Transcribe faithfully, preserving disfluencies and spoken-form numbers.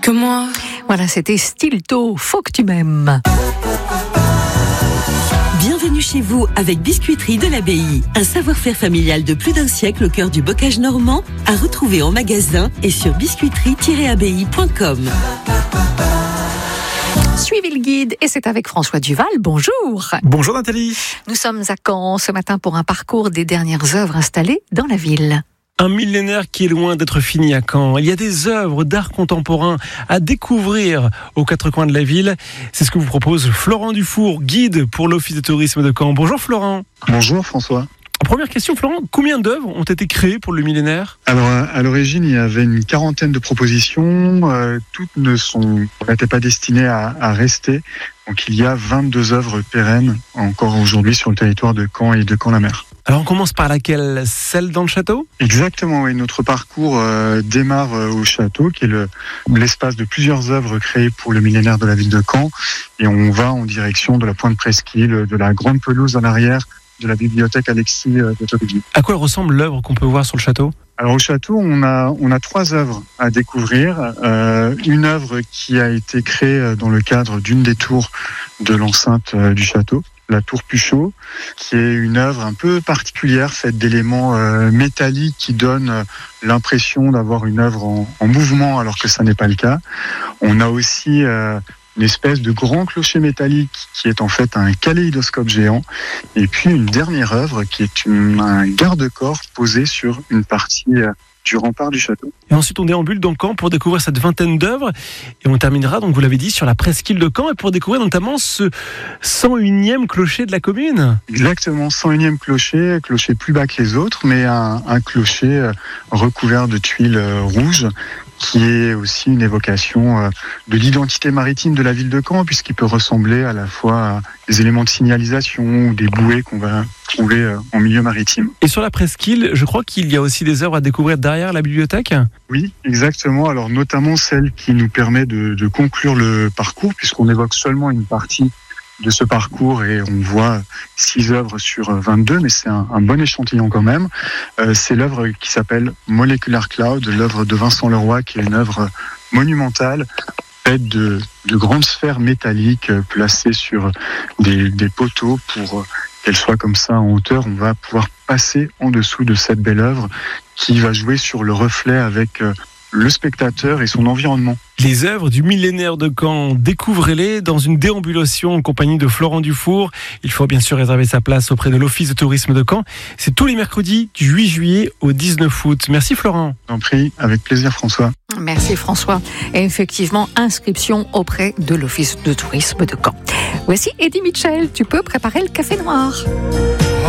que moi. Voilà, c'était Stilto, faut que tu m'aimes. Bienvenue chez vous avec Biscuiterie de l'Abbaye. Un savoir-faire familial de plus d'un siècle au cœur du bocage normand, à retrouver en magasin et sur biscuiterie tiret abbaye point com. Suivez le guide et c'est avec François Duval. Bonjour. Bonjour Nathalie. Nous sommes à Caen ce matin pour un parcours des dernières œuvres installées dans la ville. Un millénaire qui est loin d'être fini à Caen. Il y a des œuvres d'art contemporain à découvrir aux quatre coins de la ville. C'est ce que vous propose Florent Dufour, guide pour l'Office de tourisme de Caen. Bonjour Florent. Bonjour François. Première question Florent, combien d'œuvres ont été créées pour le millénaire ? Alors à l'origine, il y avait une quarantaine de propositions. Euh, toutes ne sont n'étaient pas destinées à, à rester. Donc il y a vingt-deux œuvres pérennes encore aujourd'hui sur le territoire de Caen et de Caen-la-Mer. Alors on commence par laquelle ? Celle dans le château ? Exactement, oui. Notre parcours euh, démarre euh, au château, qui est le, l'espace de plusieurs œuvres créées pour le millénaire de la ville de Caen. Et on va en direction de la pointe Presqu'île, de la grande pelouse en arrière, de la bibliothèque Alexis de Tocqueville. À quoi ressemble l'œuvre qu'on peut voir sur le château ? Alors au château, on a on a trois œuvres à découvrir. Euh, une œuvre qui a été créée dans le cadre d'une des tours de l'enceinte euh, du château, la tour Puchot, qui est une œuvre un peu particulière, faite d'éléments euh, métalliques qui donnent euh, l'impression d'avoir une œuvre en, en mouvement, alors que ça n'est pas le cas. On a aussi euh, une espèce de grand clocher métallique qui est en fait un kaléidoscope géant. Et puis une dernière œuvre qui est une, un garde-corps posé sur une partie euh, du rempart du château. Et ensuite on déambule dans Caen pour découvrir cette vingtaine d'œuvres. Et on terminera, donc vous l'avez dit, sur la presqu'île de Caen et pour découvrir notamment ce cent unième clocher de la commune. Exactement, cent unième clocher, clocher plus bas que les autres, mais un, un clocher recouvert de tuiles rouges, qui est aussi une évocation de l'identité maritime de la ville de Caen, puisqu'il peut ressembler à la fois à des éléments de signalisation ou des bouées qu'on va trouver en milieu maritime. Et sur la presqu'île, je crois qu'il y a aussi des œuvres à découvrir derrière la bibliothèque ? Oui, exactement. Alors notamment celle qui nous permet de, de conclure le parcours, puisqu'on évoque seulement une partie de ce parcours et on voit six œuvres sur vingt-deux, mais c'est un, un bon échantillon quand même. Euh, c'est l'œuvre qui s'appelle Molecular Cloud, l'œuvre de Vincent Leroy, qui est une œuvre monumentale, faite de, de grandes sphères métalliques placées sur des, des poteaux pour qu'elle soit comme ça en hauteur. On va pouvoir passer en dessous de cette belle œuvre qui va jouer sur le reflet avec le spectateur et son environnement. Les œuvres du millénaire de Caen, découvrez-les dans une déambulation en compagnie de Florent Dufour. Il faut bien sûr réserver sa place auprès de l'Office de tourisme de Caen. C'est tous les mercredis du huit juillet au dix-neuf août. Merci Florent. En prie, avec plaisir François. Merci François. Et effectivement, inscription auprès de l'Office de tourisme de Caen. Voici Eddie Mitchell, tu peux préparer le café noir.